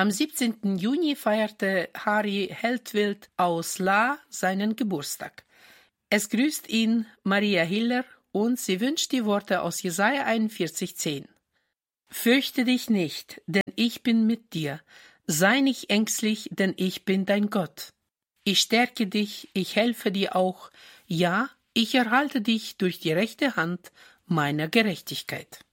Am 17. Juni feierte Harry Heldwild aus La seinen Geburtstag. Es grüßt ihn Maria Hiller und sie wünscht die Worte aus Jesaja 41,10. Fürchte dich nicht, denn ich bin mit dir. Sei nicht ängstlich, denn ich bin dein Gott. Ich stärke dich, ich helfe dir auch. Ja, ich erhalte dich durch die rechte Hand meiner Gerechtigkeit.